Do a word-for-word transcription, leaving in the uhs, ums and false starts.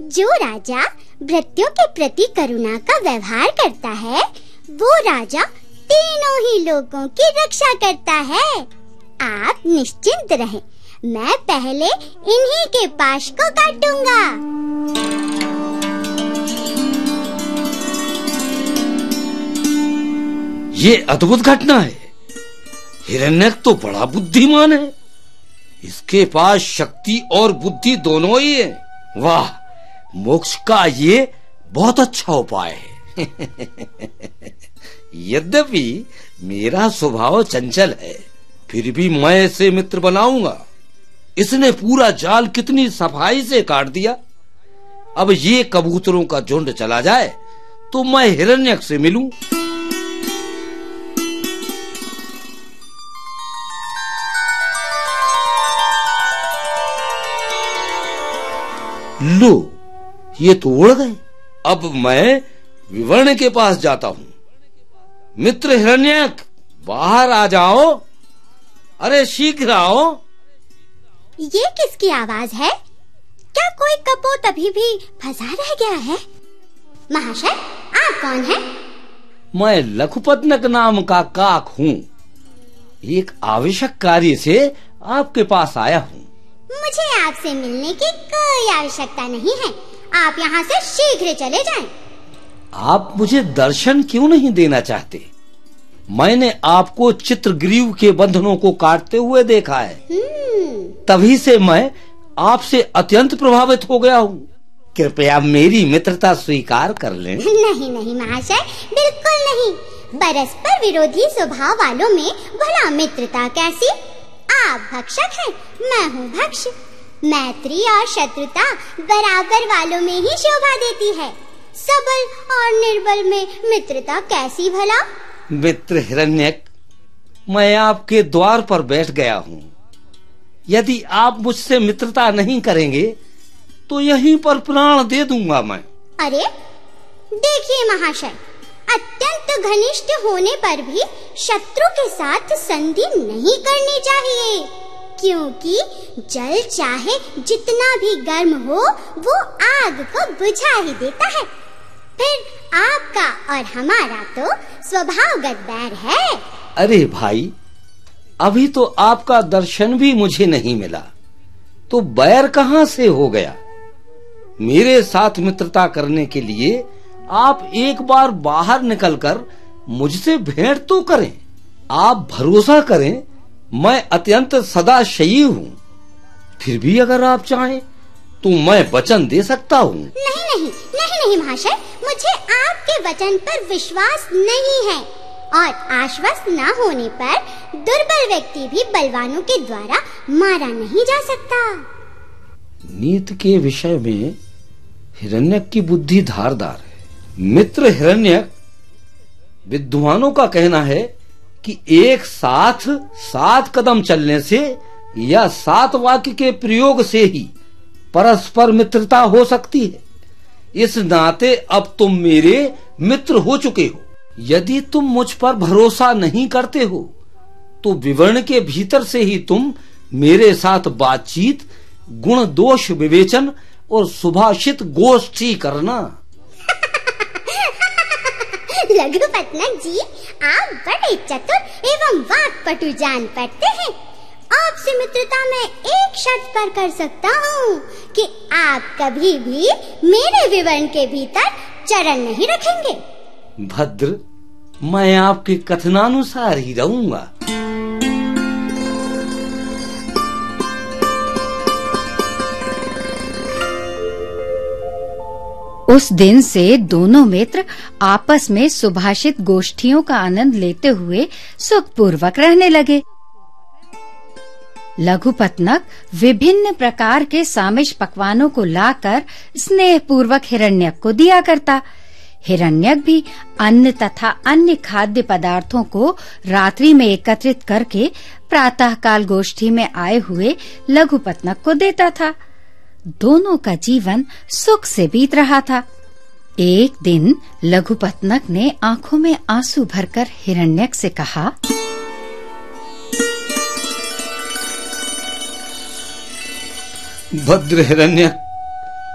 जो राजा भृत्यों के प्रति करुणा का व्यवहार करता है, वो राजा तीनों ही लोगों की रक्षा करता है। आप निश्चिंत रहें, मैं पहले इन्हीं के पाश को काटूंगा। ये अद्भुत घटना है। हिरण्यक तो बड़ा बुद्धिमान है। इसके पास शक्ति और बुद्धि दोनों ही है। वाह, मोक्ष का ये बहुत अच्छा उपाय है। यद्यपि मेरा स्वभाव चंचल है, फिर भी मैं इसे मित्र बनाऊंगा। इसने पूरा जाल कितनी सफाई से काट दिया। अब ये कबूतरों का झुंड चला जाए तो मैं हिरण्यक से मिलूं। लो, ये तो उड़ गए। अब मैं विवर्ण के पास जाता हूँ। मित्र हिरण्यक, बाहर आ जाओ। अरे शीघ्र आओ। ये किसकी आवाज है? क्या कोई कपोत अभी भी फंसा रह गया है? महाशय, आप कौन हैं? मैं लघुपतनक नाम का काक हूँ। एक आवश्यक कार्य से आपके पास आया हूँ। मुझे आपसे मिलने की कोई आवश्यकता नहीं है। आप यहाँ से शीघ्र चले जाएं। आप मुझे दर्शन क्यों नहीं देना चाहते? मैंने आपको चित्रग्रीव के बंधनों को काटते हुए देखा है। तभी से मैं आपसे अत्यंत प्रभावित हो गया हूँ। कृपया मेरी मित्रता स्वीकार कर लें। नहीं नहीं महाशय, बिल्कुल नहीं। परस्पर विरोधी स्वभाव वालों में भला मित्रता कैसी? आप भक्षक हैं, मैं हूँ भक्ष। मैत्री और शत्रुता बराबर वालों में ही शोभा देती है। सबल और निर्बल में मित्रता कैसी भला? मित्र हिरण्यक, मैं आपके द्वार पर बैठ गया हूँ। यदि आप मुझसे मित्रता नहीं करेंगे तो यहीं पर प्राण दे दूंगा मैं। अरे देखिए महाशय, अत्यंत घनिष्ठ होने पर भी शत्रु के साथ संधि नहीं करनी चाहिए, क्योंकि जल चाहे जितना भी गर्म हो वो आग को बुझा ही देता है। फिर आपका और हमारा तो स्वभावगत बैर है। अरे भाई, अभी तो आपका दर्शन भी मुझे नहीं मिला, तो बैर कहाँ से हो गया? मेरे साथ मित्रता करने के लिए आप एक बार बाहर निकलकर मुझसे भेंट तो करें। आप भरोसा करें, मैं अत्यंत सदाशयी हूँ। फिर भी अगर आप चाहें तो मैं वचन दे सकता हूँ। नहीं नहीं नहीं नहीं महाशय, मुझे आपके वचन पर विश्वास नहीं है, और आश्वस्त न होने पर दुर्बल व्यक्ति भी बलवानों के द्वारा मारा नहीं जा सकता। नीति के विषय में हिरण्यक की बुद्धि धारदार है। मित्र हिरण्यक, विद्वानों का कहना है कि एक साथ सात कदम चलने से या सात वाक्य के प्रयोग से ही परस्पर मित्रता हो सकती है। इस नाते अब तुम मेरे मित्र हो चुके हो। यदि तुम मुझ पर भरोसा नहीं करते हो तो विवरण के भीतर से ही तुम मेरे साथ बातचीत, गुण दोष विवेचन और सुभाषित गोष्ठी करना। लघुपतनक जी, आप बड़े चतुर एवं वाक्पटु जान पड़ते हैं। आपसे मित्रता मैं एक शर्त पर कर सकता हूँ कि आप कभी भी मेरे विवरण के भीतर चरण नहीं रखेंगे। भद्र, मैं आपके कथनानुसार ही रहूंगा। उस दिन से दोनों मित्र आपस में सुभाषित गोष्ठियों का आनंद लेते हुए सुखपूर्वक रहने लगे। लघुपतनक विभिन्न प्रकार के सामिष पकवानों को लाकर स्नेह पूर्वक हिरण्यक को दिया करता। हिरण्यक भी अन्न तथा अन्य खाद्य पदार्थों को रात्रि में एकत्रित करके प्रातःकाल गोष्ठी में आए हुए लघुपतनक को देता था। दोनों का जीवन सुख से बीत रहा था। एक दिन लघुपतनक ने आंखों में आंसू भरकर हिरण्यक से कहा, भद्र हिरण्यक,